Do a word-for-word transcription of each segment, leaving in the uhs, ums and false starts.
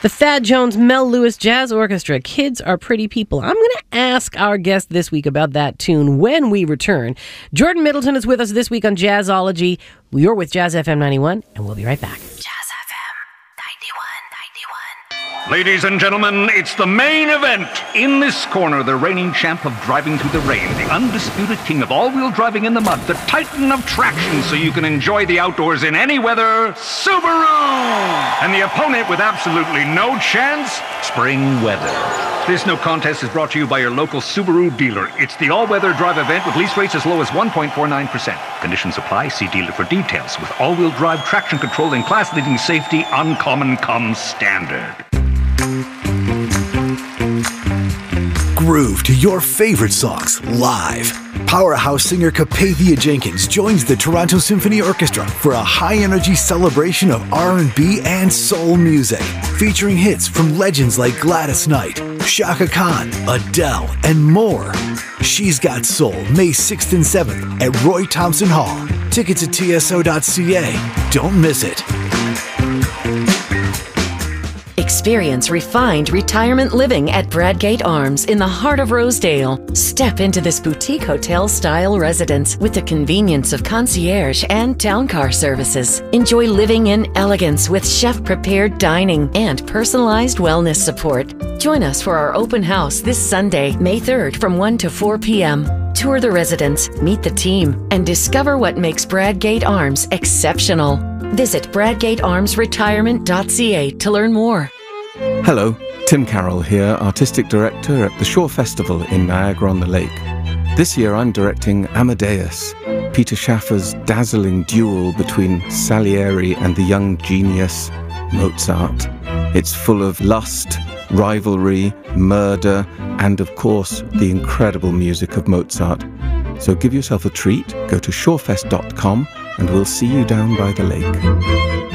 The Thad Jones Mel Lewis Jazz Orchestra, Kids Are Pretty People. I'm going to ask our guest this week about that tune when we return. Jordan Middleton is with us this week on Jazzology. You're with Jazz F M ninety-one, and we'll be right back. Jazz F M ninety-one, ninety-one. Ladies and gentlemen, it's the main event. In this corner, the reigning champ of driving through the rain, the undisputed king of all-wheel driving in the mud, the titan of traction so you can enjoy the outdoors in any weather, Subaru! And the opponent with absolutely no chance, spring weather. This no contest is brought to you by your local Subaru dealer. It's the all-weather drive event with lease rates as low as one point four nine percent. Conditions apply. See dealer for details. With all-wheel drive traction control and class-leading safety, uncommon comes standard. Groove to your favorite songs live. Powerhouse singer Capathia Jenkins joins the Toronto Symphony Orchestra for a high-energy celebration of R and B and soul music, featuring hits from legends like Gladys Knight, Chaka Khan, Adele, and more. She's Got Soul, May sixth and seventh at Roy Thompson Hall. Tickets at T S O dot C A. Don't miss it. Experience refined retirement living at Bradgate Arms in the heart of Rosedale. Step into this boutique hotel-style residence with the convenience of concierge and town car services. Enjoy living in elegance with chef-prepared dining and personalized wellness support. Join us for our open house this Sunday, May third from one to four p.m. Tour the residence, meet the team, and discover what makes Bradgate Arms exceptional. Visit bradgate arms retirement dot c a to learn more. Hello, Tim Carroll here, Artistic Director at the Shore Festival in Niagara-on-the-Lake. This year I'm directing Amadeus, Peter Schaffer's dazzling duel between Salieri and the young genius Mozart. It's full of lust, rivalry, murder, and of course the incredible music of Mozart. So give yourself a treat, go to shorefest dot com and we'll see you down by the lake.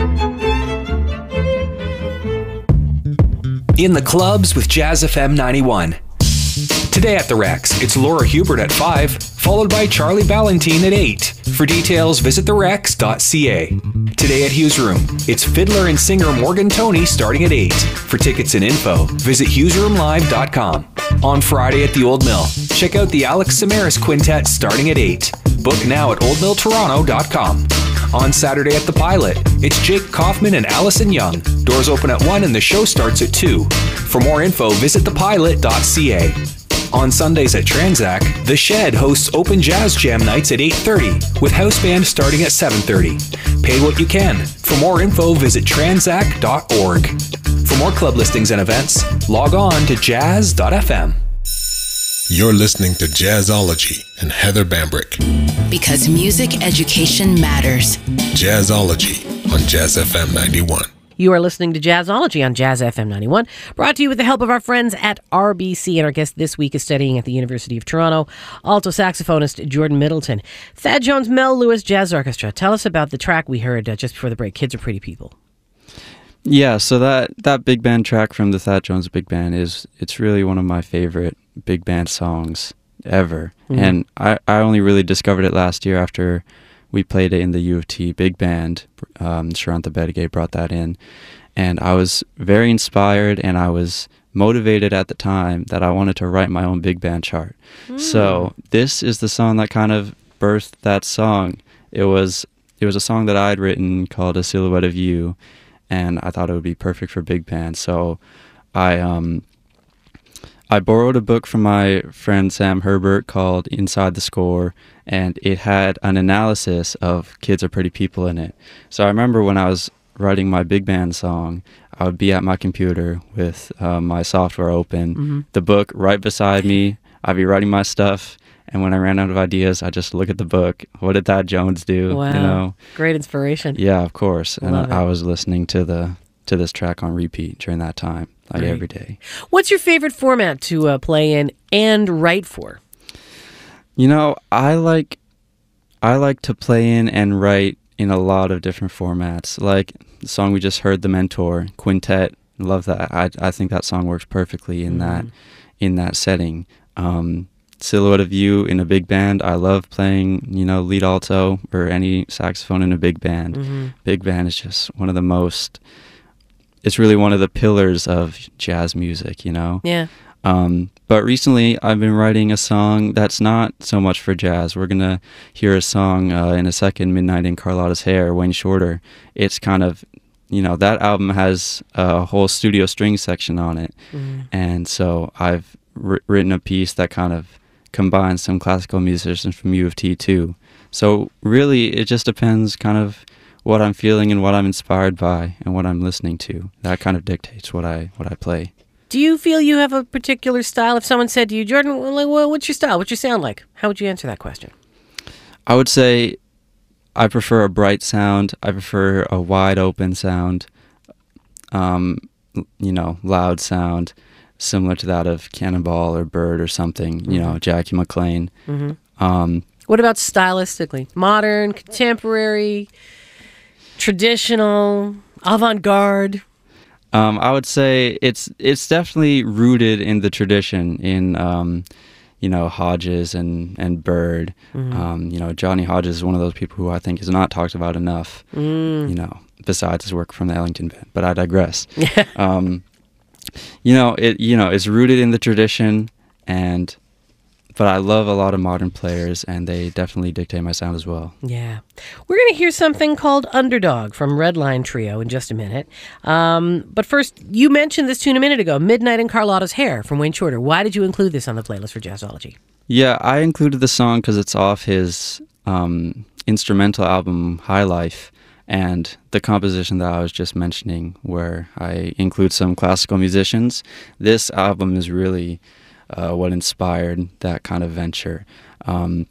In the clubs with Jazz F M ninety-one. Today at the Rex, it's Laura Hubert at five, followed by Charlie Ballantine at eight. For details, visit the rex dot c a. Today at Hughes Room, it's fiddler and singer Morgan Toney starting at eight. For tickets and info, visit hughes room live dot com. On Friday at the Old Mill, check out the Alex Samaras Quintet starting at eight. Book now at old mill toronto dot com. On Saturday at the Pilot, it's Jake Kaufman and Allison Young. Doors open at one and the show starts at two. For more info, visit the pilot dot c a. On Sundays at Tranzac, The Shed hosts open jazz jam nights at eight thirty, with house band starting at seven thirty. Pay what you can. For more info, visit tranzac dot org. For more club listings and events, log on to jazz dot f m. You're listening to Jazzology and Heather Bambrick. Because music education matters. Jazzology on Jazz F M ninety-one. You are listening to Jazzology on Jazz F M ninety-one, brought to you with the help of our friends at R B C. And our guest this week is studying at the University of Toronto, alto saxophonist Jordan Middleton. Thad Jones Mel Lewis Jazz Orchestra. Tell us about the track we heard uh, just before the break, Kids Are Pretty People. Yeah, so that, that big band track from the Thad Jones Big Band is, it's really one of my favorite big band songs ever. Mm-hmm. And I, I only really discovered it last year after we played it in the U of T big band. Um, Sharanta Bedigay brought that in. And I was very inspired and I was motivated at the time that I wanted to write my own big band chart. Mm. So this is the song that kind of birthed that song. It was it was a song that I had written called A Silhouette of You, and I thought it would be perfect for big band. So I um I borrowed a book from my friend Sam Herbert called Inside the Score, and it had an analysis of Kids Are Pretty People in it. So I remember when I was writing my big band song, I would be at my computer with uh, my software open, mm-hmm. the book right beside me. I'd be writing my stuff, and when I ran out of ideas, I just look at the book. What did Thad Jones do? Wow, you know? Great inspiration. Yeah, of course. And Love I, I it. was listening to the to this track on repeat during that time, like Great. every day. What's your favorite format to uh, play in and write for? You know, I like I like to play in and write in a lot of different formats. Like the song we just heard, The Mentor, Quintet. Love that. I I think that song works perfectly in mm. that in that setting. Um, Silhouette of You in a big band. I love playing, you know, lead alto or any saxophone in a big band. Mm-hmm. Big band is just one of the most it's really one of the pillars of jazz music, you know? Yeah. Um, but recently I've been writing a song that's not so much for jazz. We're going to hear a song uh, in a second, Midnight in Carlotta's Hair, Wayne Shorter. It's kind of, you know, that album has a whole studio string section on it. Mm-hmm. And so I've wr- written a piece that kind of combines some classical musicians from U of T too. So really it just depends kind of what I'm feeling and what I'm inspired by and what I'm listening to. That kind of dictates what I what I play. Do you feel you have a particular style? If someone said to you, Jordan, like, well, what's your style? What's your sound like? How would you answer that question? I would say I prefer a bright sound. I prefer a wide open sound, um, you know, loud sound, similar to that of Cannonball or Bird or something, mm-hmm. you know, Jackie McLean. Mm-hmm. Um, what about stylistically? Modern, contemporary, traditional, avant-garde? Um, I would say it's it's definitely rooted in the tradition, in um, you know, Hodges and and Bird. Mm-hmm. Um, you know, Johnny Hodges is one of those people who I think is not talked about enough. Mm. You know, besides his work from the Ellington Band. But I digress. um, you know, it you know it's rooted in the tradition, and but I love a lot of modern players, and they definitely dictate my sound as well. Yeah. We're going to hear something called Underdog from Redline Trio in just a minute. Um, but first, you mentioned this tune a minute ago, Midnight in Carlotta's Hair from Wayne Shorter. Why did you include this on the playlist for Jazzology? Yeah, I included the song because it's off his um, instrumental album, High Life, and the composition that I was just mentioning, where I include some classical musicians. This album is really uh, what inspired that kind of venture. Um,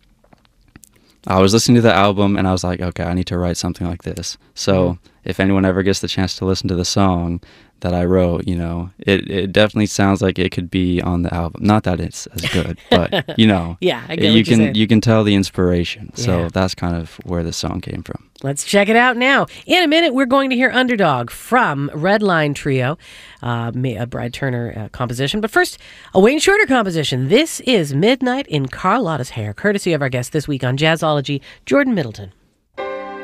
I was listening to the album and I was like, okay, I need to write something like this. So mm-hmm. if anyone ever gets the chance to listen to the song that I wrote, you know, it, it definitely sounds like it could be on the album. Not that it's as good, but you know, yeah, I get you what can you're saying. you can tell the inspiration. So Yeah. that's kind of where the song came from. Let's check it out now. In a minute, we're going to hear Underdog from Redline Trio, uh, ma- a Brad Turner uh, composition. But first, a Wayne Shorter composition. This is Midnight in Carlotta's Hair, courtesy of our guest this week on Jazzology, Jordan Middleton.